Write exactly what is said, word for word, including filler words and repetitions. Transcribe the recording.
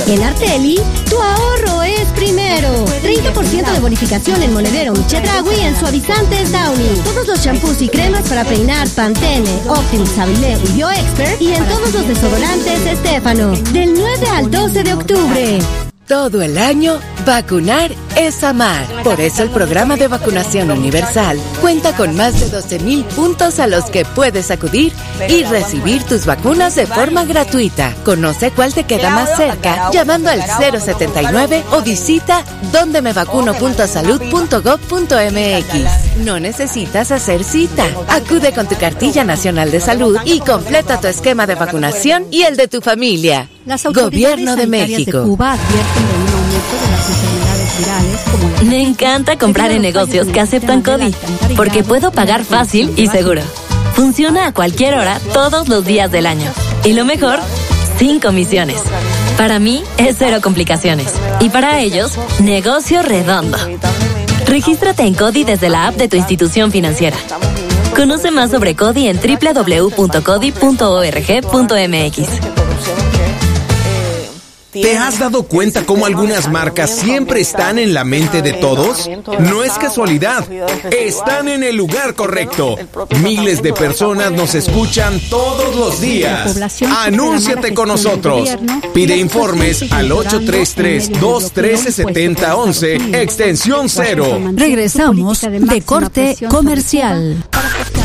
En Arteli, tu ahorro es primero. treinta por ciento de bonificación en Monedero Chedraui y en suavizantes Downy. Todos los champús y cremas para peinar Pantene, Optimus, Avilé y BioExpert. Y en todos los desodorantes Stefano. Del nueve al doce de octubre. Todo el año, vacunar es amar. Por eso el programa de vacunación universal cuenta con más de doce mil puntos a los que puedes acudir y recibir tus vacunas de forma gratuita. Conoce cuál te queda más cerca llamando al cero setenta y nueve o visita donde me vacuno punto salud punto gob punto eme equis. No necesitas hacer cita. Acude con tu cartilla nacional de salud y completa tu esquema de vacunación y el de tu familia. Gobierno de México. De Cuba advierten de un aumento de las enfermedades virales como la... Me encanta comprar en negocios que aceptan CODI, porque puedo pagar fácil y seguro. Funciona a cualquier hora, todos los días del año. Y lo mejor, sin comisiones. Para mí, es cero complicaciones. Y para ellos, negocio redondo. Regístrate en CODI desde la app de tu institución financiera. Conoce más sobre CODI en doble u doble u doble u punto codi punto org punto eme equis. ¿Te has dado cuenta cómo algunas marcas siempre están en la mente de todos? No es casualidad, están en el lugar correcto. Miles de personas nos escuchan todos los días. Anúnciate con nosotros. Pide informes al ocho tres tres, dos uno tres, siete cero uno uno, extensión cero. Regresamos de corte comercial.